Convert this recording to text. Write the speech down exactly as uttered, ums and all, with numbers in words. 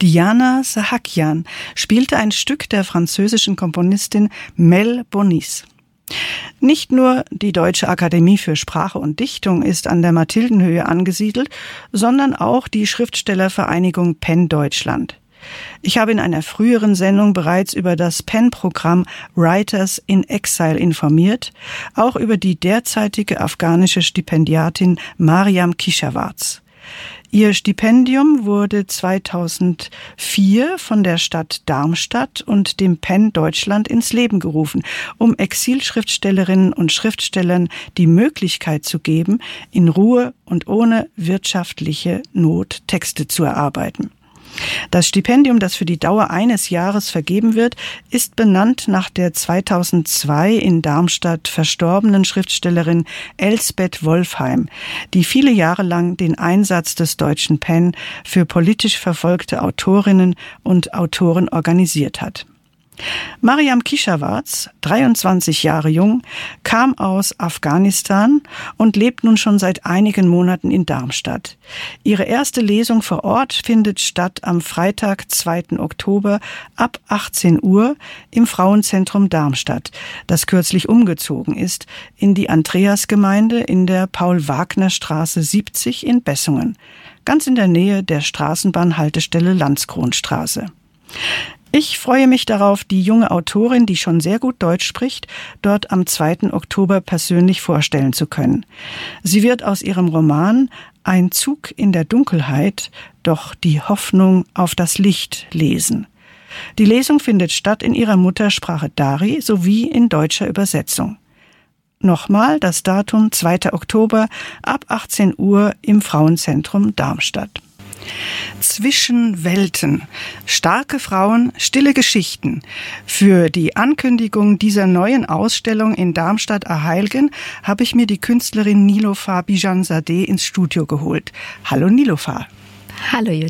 Diana Sahakian spielte ein Stück der französischen Komponistin Mel Bonis. Nicht nur die Deutsche Akademie für Sprache und Dichtung ist an der Mathildenhöhe angesiedelt, sondern auch die Schriftstellervereinigung PEN Deutschland. Ich habe in einer früheren Sendung bereits über das PEN-Programm Writers in Exile informiert, auch über die derzeitige afghanische Stipendiatin Mariam Kishavarz. Ihr Stipendium wurde zweitausendvier von der Stadt Darmstadt und dem PEN Deutschland ins Leben gerufen, um Exilschriftstellerinnen und Schriftstellern die Möglichkeit zu geben, in Ruhe und ohne wirtschaftliche Not Texte zu erarbeiten. Das Stipendium, das für die Dauer eines Jahres vergeben wird, ist benannt nach der zweitausendzwei in Darmstadt verstorbenen Schriftstellerin Elsbeth Wolfheim, die viele Jahre lang den Einsatz des deutschen PEN für politisch verfolgte Autorinnen und Autoren organisiert hat. Mariam Kishavarz, dreiundzwanzig Jahre jung, kam aus Afghanistan und lebt nun schon seit einigen Monaten in Darmstadt. Ihre erste Lesung vor Ort findet statt am Freitag, zweiten Oktober ab achtzehn Uhr im Frauenzentrum Darmstadt, das kürzlich umgezogen ist in die Andreasgemeinde in der Paul-Wagner-Straße siebzig in Bessungen, ganz in der Nähe der Straßenbahnhaltestelle Landskronstraße. Ich freue mich darauf, die junge Autorin, die schon sehr gut Deutsch spricht, dort am zweiten Oktober persönlich vorstellen zu können. Sie wird aus ihrem Roman Ein Zug in der Dunkelheit doch die Hoffnung auf das Licht lesen. Die Lesung findet statt in ihrer Muttersprache Dari sowie in deutscher Übersetzung. Nochmal das Datum zweiter Oktober ab achtzehn Uhr im Frauenzentrum Darmstadt. Zwischen Welten. Starke Frauen, stille Geschichten. Für die Ankündigung dieser neuen Ausstellung in Darmstadt-Arheilgen habe ich mir die Künstlerin Nilofar Bijanzadeh ins Studio geholt. Hallo Nilofar. Hallo Jutta.